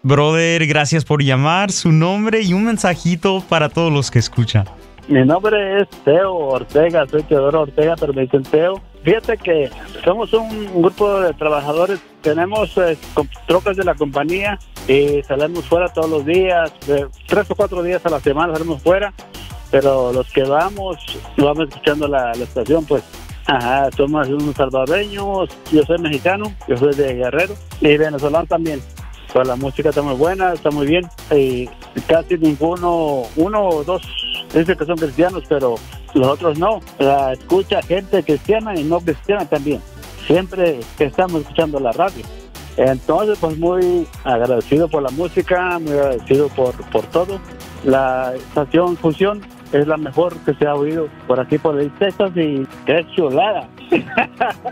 Brother, gracias por llamar, su nombre y un mensajito para todos los que escuchan. Mi nombre es Teo Ortega, soy Teodoro Ortega, pero me dicen Teo. Fíjate que somos un grupo de trabajadores, tenemos trocas de la compañía y salimos fuera todos los días, 3 o 4 días a la semana salimos fuera, pero los que vamos escuchando la estación, pues. Ajá, somos unos salvadoreños, yo soy mexicano, yo soy de Guerrero y venezolano también. Pues la música está muy buena, está muy bien y casi uno o dos dice que son cristianos, pero los otros no. La escucha gente cristiana y no cristiana también. Siempre estamos escuchando la radio. Entonces, pues muy agradecido por la música, muy agradecido por todo. La estación Fusión es la mejor que se ha oído por aquí por el Texas y qué chulada.